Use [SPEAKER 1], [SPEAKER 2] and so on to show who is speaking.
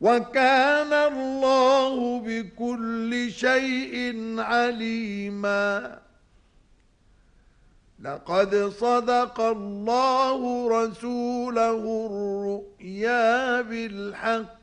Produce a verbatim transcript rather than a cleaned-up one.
[SPEAKER 1] وَكَانَ اللَّهُ بِكُلِّ شَيْءٍ عَلِيمًا. لَقَدْ صَدَقَ اللَّهُ رَسُولَهُ الرُّؤْيَا بِالْحَقِّ